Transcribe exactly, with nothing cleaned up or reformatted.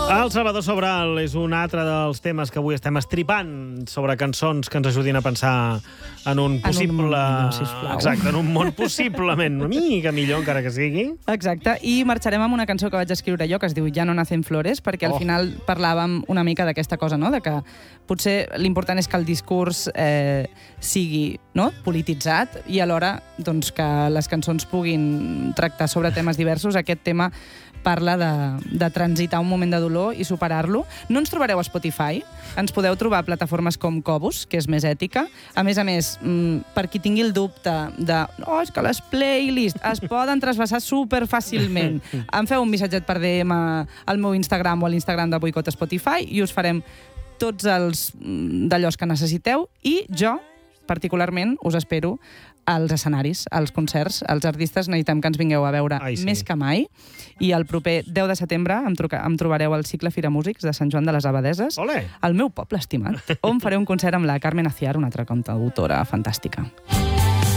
El Salvador Sobral és un altre dels temes que avui estem estripant sobre cançons que ens ajudin a pensar en un possible... En un món millor, sisplau. Exacte, en un món possiblement una mica millor, encara que sigui. Exacte, i marxarem amb una cançó que vaig escriure jo, que es diu Ja no nacen flores, perquè al Oh. final parlàvem una mica d'aquesta cosa, no?, de que potser l'important és que el discurs eh, sigui, no?, polititzat i alhora doncs, que les cançons puguin tractar sobre temes diversos. Aquest tema parla de, de transitar un moment de dolor i superar-lo. No ens trobareu a Spotify, ens podeu trobar a plataformes com Cobus, que és més ètica. A més a més, per qui tingui el dubte de oh, és que les playlists es poden trasbassar superfàcilment, em feu un missatget per D M al meu Instagram o a l'Instagram de Boicot Spotify i us farem tots els d'allò que necessiteu i jo, particularment, us espero als escenaris, als concerts. Els artistes necessitem que ens vingueu a veure Ai, sí. més que mai. I el proper deu de setembre em, truca, em trobareu al cicle Fira Músics de Sant Joan de les Abadeses, Ole! al meu poble estimat, on faré un concert amb la Carmen Aciar, una altra cantautora fantàstica.